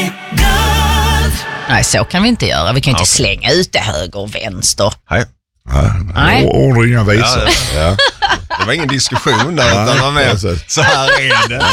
Nej, så kan vi inte göra. Vi kan inte slänga ut det höger och vänster. Nej. Ord och inga visor. Det var ingen diskussion där, utan var med. Så här är det.